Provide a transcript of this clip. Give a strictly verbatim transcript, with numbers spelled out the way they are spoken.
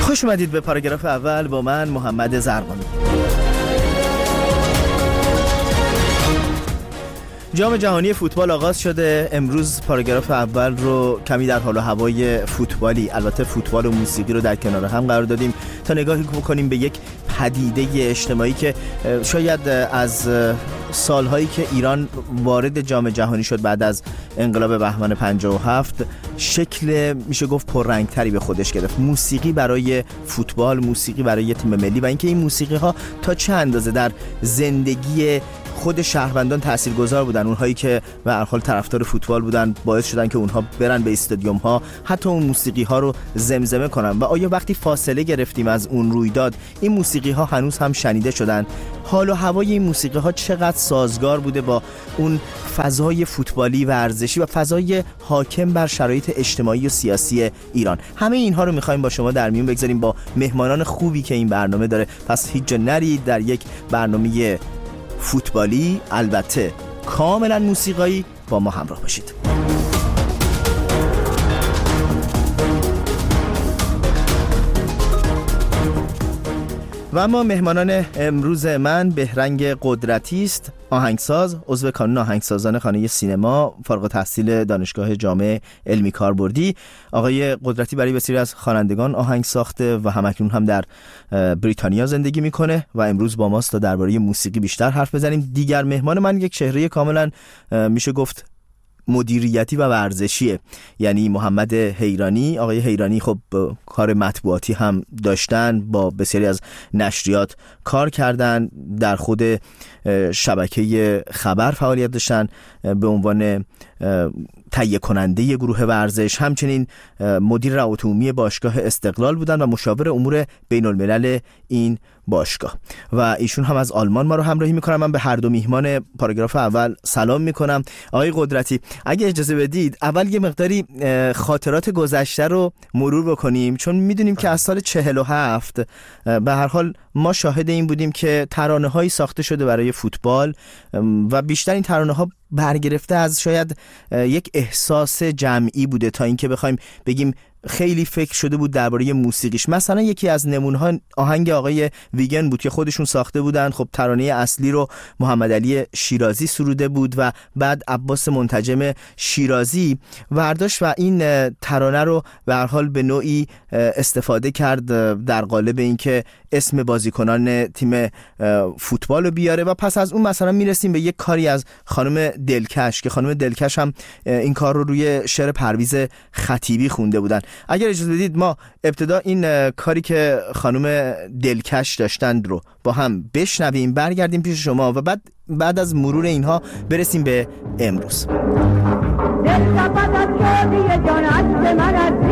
خوش اومدید به پاراگراف اول با من محمد زرقانی. جام جهانی فوتبال آغاز شده. امروز پاراگراف اول رو کمی در حال و هوای فوتبالی، البته فوتبال و موسیقی رو در کنار هم قرار دادیم تا نگاهی بکنیم به یک پدیده اجتماعی که شاید از سالهایی که ایران وارد جام جهانی شد بعد از انقلاب بهمن پنجاه و هفت شکل میشه گفت پررنگتری به خودش گرفت. موسیقی برای فوتبال، موسیقی برای تیم ملی و اینکه این موسیقی ها تا چه اندازه در زندگی خود شهروندان تاثیرگذار بودن، اونهایی که به هر حال طرفدار فوتبال بودن باعث شدن که اونها برن به استادیوم ها حتی اون موسیقی ها رو زمزمه کنن. و آیا وقتی فاصله گرفتیم از اون رویداد این موسیقی ها هنوز هم شنیده شدن؟ حال و هوای این موسیقی ها چقدر سازگار بوده با اون فضای فوتبالی ورزشی و فضای حاکم بر شرایط اجتماعی و سیاسی ایران؟ همه اینها رو می‌خوایم با شما در میون بگذاریم با مهمانان خوبی که این برنامه داره. پس هیچ جا نرید، در یک برنامه فوتبالی البته کاملا موسیقایی با ما همراه باشید. و اما مهمانان امروز من بهرنگ قدرتی است، آهنگساز، عضو کانون آهنگسازان خانه سینما، فارغ التحصیل دانشگاه جامعه علمی کاربردی. آقای قدرتی برای بسیاری از خوانندگان آهنگ ساخته و همکنون هم در بریتانیا زندگی میکنه و امروز با ماست تا درباره موسیقی بیشتر حرف بزنیم. دیگر مهمان من یک چهره کاملا میشه گفت مدیریتی و ورزشیه، یعنی محمد حیرانی. آقای حیرانی خب کار مطبوعاتی هم داشتن، با بسیاری از نشریات کار کردن، در خود شبکه خبر فعالیت داشتن به عنوان تهیه کننده گروه ورزش، همچنین مدیر روابط عمومی باشگاه استقلال بودن و مشاور امور بین الملل این باشگاه و ایشون هم از آلمان ما رو همراهی میکنن. من به هر دو میهمان پاراگراف اول سلام میکنم. آقای قدرتی اگه اجازه بدید اول یه مقداری خاطرات گذشته رو مرور بکنیم، چون میدونیم که از سال چهل و هفت به هر حال ما شاهد این بودیم که ترانه‌هایی ساخته شده برای فوتبال و بیشتر این ترانه‌ها برگرفته از شاید یک احساس جمعی بوده تا اینکه بخوایم بگیم خیلی فکر شده بود درباره موسیقیش. مثلا یکی از نمونه‌ها آهنگ آقای ویگن بود که خودشون ساخته بودن. خب ترانه اصلی رو محمد علی شیرازی سروده بود و بعد عباس منتجم شیرازی ورداشت و این ترانه رو به هر حال به نوعی استفاده کرد در قالب اینکه اسم بازیکنان تیم فوتبال رو بیاره و پس از اون مثلا میرسیم به یک کاری از خانم دلکش که خانم دلکش هم این کار رو روی شعر پرویز خطیبی خونده بودن. اگر اجازه بدید ما ابتدا این کاری که خانم دلکش داشتند رو با هم بشنویم، برگردیم پیش شما و بعد بعد از مرور اینها برسیم به امروز.